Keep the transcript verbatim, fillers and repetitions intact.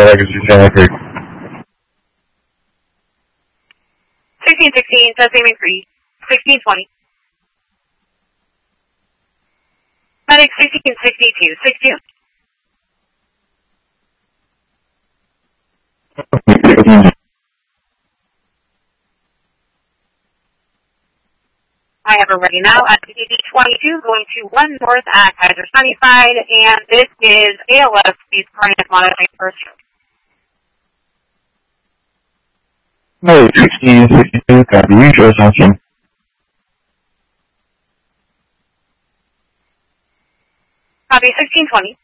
sixteen sixteen, says Aiming Free. sixteen twenty. Medic sixteen sixty-two, six two. I have her ready now at D D twenty-two, going to one north at Kaiser Sunnyside, and this is A L S, please cardiac monitoring first. No, sixteen sixty-two, copy, usual assumption. Copy, sixteen twenty.